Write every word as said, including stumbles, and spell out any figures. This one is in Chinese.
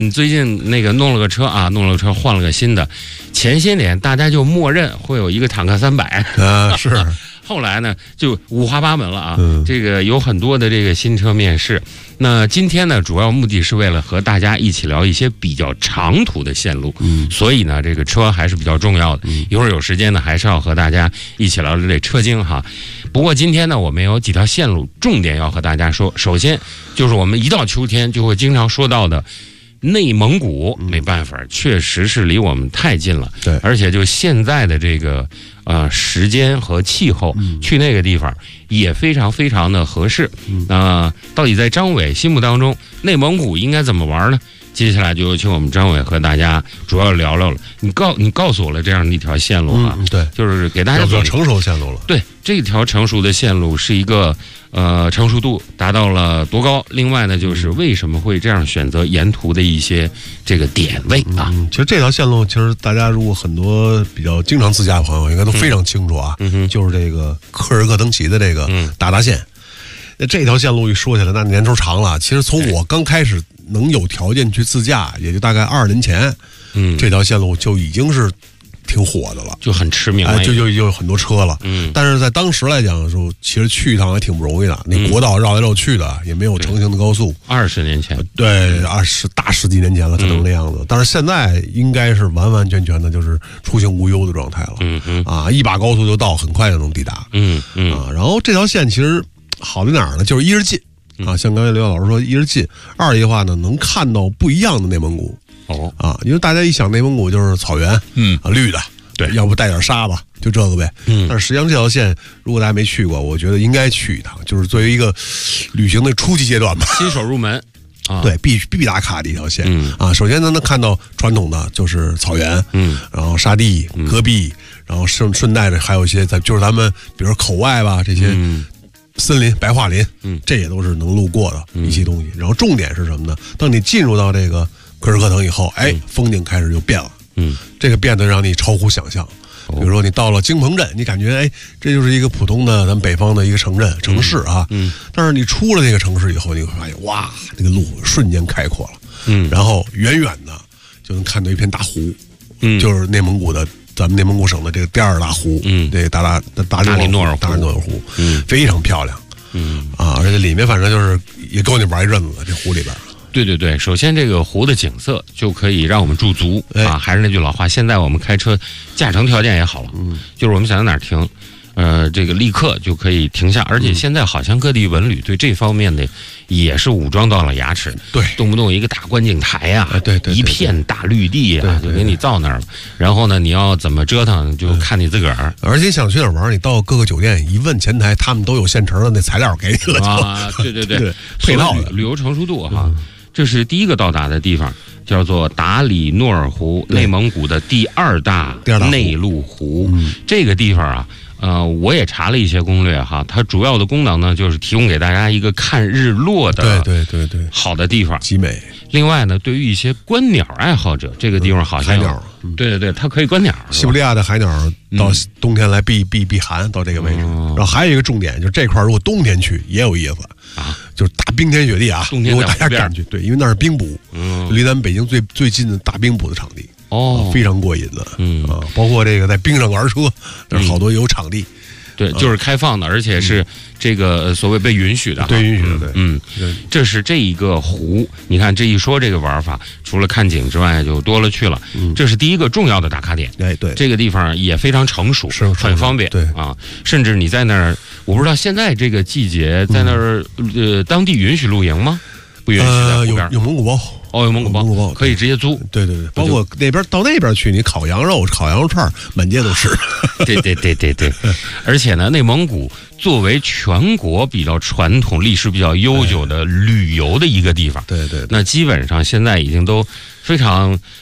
你最近那个弄了个车啊，弄了个车换了个新的，前些年大家就默认会有一个坦克三百啊，是。 后来呢，就五花八门了啊。 嗯、 这个有很多的这个新车面世。那今天呢，主要目的是为了和大家一起聊一些比较长途的线路。 嗯， 所以呢，这个车还是比较重要的。 嗯、 一会儿有时间呢，还是要和大家一起聊聊这车经哈。不过今天呢，我们有几条线路重点要和大家说。首先就是我们一到秋天就会经常说到的。内蒙古没办法，确实是离我们太近了。 对， 而且就现在的这个呃时间和气候， 嗯、 去那个地方也非常非常的合适。 嗯、 呃，到底在张伟心目当中，内蒙古应该怎么玩呢？接下来就有请我们张伟和大家主要聊聊了。你告你告诉我了这样的一条线路啊， 嗯、对， 就是给大家做成熟线路了。 对，这条成熟的线路是一个呃成熟度达到了多高？另外呢，就是为什么会这样选择沿途的一些这个点位啊？ 嗯、其实这条线路，其实大家如果很多比较经常自驾的朋友，应该都非常清楚啊。 嗯、 就是这个柯尔克腾旗的这个达达线。那、嗯、这条线路一说起来，那年头长了。其实从我刚开始能有条件去自驾，也就大概二十年前， 嗯， 这条线路就已经是挺火的了， 就很驰名了， 哎，就就就有很多车了。 嗯， 但是在当时来讲的时候，其实去一趟还挺不容易的。你国道绕来绕去的，也没有成型的高速。 二十年前， 对，二十大十几年前了，可能那样子。嗯、但是现在应该是完完全全的，就是出行无忧的状态了。 嗯嗯啊，一把高速就到，很快就能抵达。 嗯嗯啊，然后这条线其实好在哪儿呢？就是一是近啊，像刚才刘老师说，一是近；二一的话呢，能看到不一样的内蒙古。 哦啊，因为大家一想内蒙古就是草原， 嗯啊，绿的。对，要不带点沙子，就这个呗。 嗯， 但是实际上这条线，如果大家没去过，我觉得应该去一趟，就是作为一个旅行的初级阶段吧， 新手入门。啊， 对，必必打卡的一条线。 嗯啊，首先呢，能看到传统的就是草原， 嗯， 然后沙地、戈壁，然后顺顺带着还有一些在就是咱们比如口外吧这些森林、白桦林， 嗯， 这也都是能路过的一些东西。然后重点是什么呢？当你进入到这个柯尔克腾以后，哎，风景开始就变了。 嗯， 这个变得让你超乎想象。比如说你到了京鹏镇，你感觉哎，这就是一个普通的咱们北方的一个城镇城市啊。 嗯。但是你出了这个城市以后，你会发现哇，这个路瞬间开阔了。 嗯。 然后远远的就能看到一片大湖， 嗯， 就是内蒙古的咱们内蒙古省的这个第二大湖， 嗯， 这达达达达里诺尔湖， 达里诺尔湖， 嗯， 非常漂亮。 嗯。 啊，而且里面反正就是也够你玩一阵子的，这湖里边。 对对对，首先这个湖的景色就可以让我们驻足、哎、啊。还是那句老话，现在我们开车驾乘条件也好了， 嗯， 就是我们想在哪儿停，呃，这个立刻就可以停下。而且现在好像各地文旅对这方面的也是武装到了牙齿， 对， 动不动一个大观景台呀、啊， 对 对, 对， 一片大绿地啊，就给你造那儿了。然后呢，你要怎么折腾，就看你自个儿。 而且想去哪儿玩，你到各个酒店一问前台，他们都有现成的那材料给你了啊。对对对， 对配套的旅游成熟度哈。嗯，这是第一个到达的地方，叫做达里诺尔湖，内蒙古的第二大内陆湖。 嗯、 这个地方啊，呃，我也查了一些攻略哈，它主要的功能呢，就是提供给大家一个看日落的， 对对对对， 好的地方， 极美。 另外呢，对于一些观鸟爱好者，这个地方好像有、 嗯、海鸟， 嗯、对对对，它可以观鸟。 西伯利亚的海鸟到冬天来避避避寒，到这个位置。 嗯、 然后还有一个重点，就是这块如果冬天去也有意思啊， 就是大冰天雪地啊， 冬天如果大家敢去，对，因为那是冰补， 嗯， 离咱们北京最最近的大冰补的场地， 哦， 啊、非常过瘾的， 嗯啊，包括这个在冰上玩车，但是好多有场地。 嗯对，就是开放的，而且是这个所谓被允许的， 对，允许的，对， 嗯，这是这一个湖。你看这一说这个玩法，除了看景之外，就多了去了。 嗯， 这是第一个重要的打卡点。 哎，对， 这个地方也非常成熟， 是很方便， 对啊，甚至你在那儿，我不知道现在这个季节在那儿，呃，当地允许露营吗？不允许在湖边， 有有蒙古包。 哦，有蒙古包， 蒙古包可以直接租。 对对对，包括那边到那边去，你烤羊肉、烤羊肉串，满街都是。 对对对对对，而且呢，内蒙古作为全国比较传统、历史比较悠久的旅游的一个地方， 对对， 那基本上现在已经都非常